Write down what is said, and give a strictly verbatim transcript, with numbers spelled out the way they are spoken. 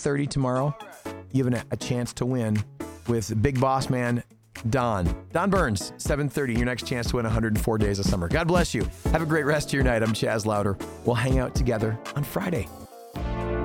thirty tomorrow, you have a chance to win with Big Boss Man Don. Don Burns, seven thirty, your next chance to win one hundred four days of summer. God bless you. Have a great rest of your night. I'm Chaz Louder. We'll hang out together on Friday.